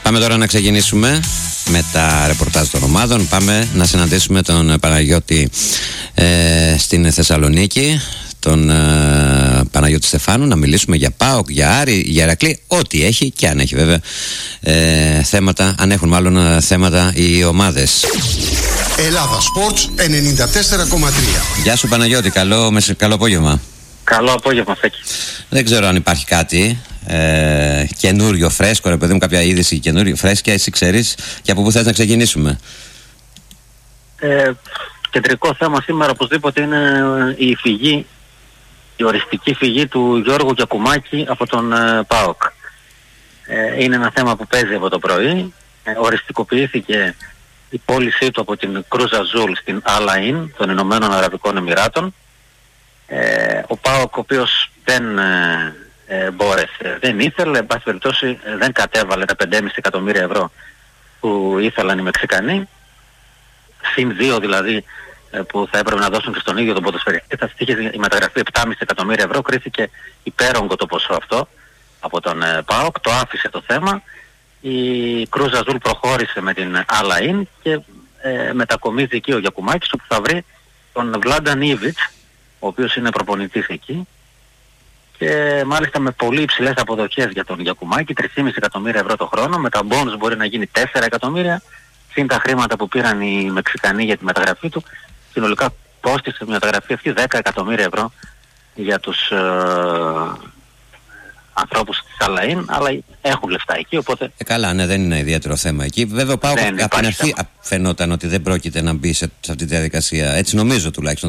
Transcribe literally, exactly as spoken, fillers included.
Πάμε τώρα να ξεκινήσουμε με τα ρεπορτάζ των ομάδων. Πάμε να συναντήσουμε τον Παναγιώτη ε, στην Θεσσαλονίκη, τον ε, Παναγιώτη Στεφάνου, να μιλήσουμε για ΠΑΟΚ, για Άρη, για Ηρακλή, ό,τι έχει και αν έχει βέβαια ε, θέματα, αν έχουν μάλλον θέματα οι ομάδες. Ελλάδα Sports ενενήντα τέσσερα κόμμα τρία. Γεια σου Παναγιώτη, καλό, καλό απόγευμα. Καλό απόγευμα, Φέκη. Δεν ξέρω αν υπάρχει κάτι ε, καινούριο, φρέσκο, ρε παιδί μου, κάποια είδηση καινούριο, φρέσκια, εσύ ξέρεις, και από πού θες να ξεκινήσουμε? Ε, κεντρικό θέμα σήμερα οπωσδήποτε είναι η φυγή, η οριστική φυγή του Γιώργου Γιακουμάκη από τον ε, ΠΑΟΚ. Ε, είναι ένα θέμα που παίζει από το πρωί. Ε, οριστικοποιήθηκε η πώλησή του από την Κρούζ Αζούλ στην Al Ain των Ηνωμένων Αραβικών Εμιράτων. Ε, ο ΠΑΟΚ, ο οποίος δεν ε, ε, μπόρεσε, δεν ήθελε, εν πάση περιπτώσει ε, δεν κατέβαλε τα πέντε κόμμα πέντε εκατομμύρια ευρώ που ήθελαν οι Μεξικανοί, συν δύο δηλαδή ε, που θα έπρεπε να δώσουν και στον ίδιο τον ποδοσφαιριστή. Θα στήχε η μεταγραφή επτά κόμμα πέντε εκατομμύρια ευρώ, κρίθηκε υπέρογκο το ποσό αυτό από τον ε, ΠΑΟΚ, το άφησε το θέμα. Η Κρούζ Αζούλ προχώρησε με την Al Ain και ε, μετακομίζει εκεί ο Γιακουμάκης, όπου θα βρει τον Βλάνταν Ήβιτς, ο οποίος είναι προπονητής εκεί, και μάλιστα με πολύ υψηλές αποδοχές για τον Γιακουμάκη, τρία κόμμα πέντε εκατομμύρια ευρώ το χρόνο, με τα bonus μπορεί να γίνει τέσσερα εκατομμύρια, συν τα χρήματα που πήραν οι Μεξικανοί για τη μεταγραφή του. Συνολικά κόστησε η μεταγραφή αυτή δέκα εκατομμύρια ευρώ για τους ε, ανθρώπους της Al Ain, αλλά έχουν λεφτά εκεί, οπότε... Ε, καλά, ναι, δεν είναι ιδιαίτερο θέμα εκεί. Βέβαια, πάω από την αρχή φαινόταν ότι δεν πρόκειται να μπει σε, σε αυτή τη διαδικασία. Έτσι νομίζω τουλάχιστον.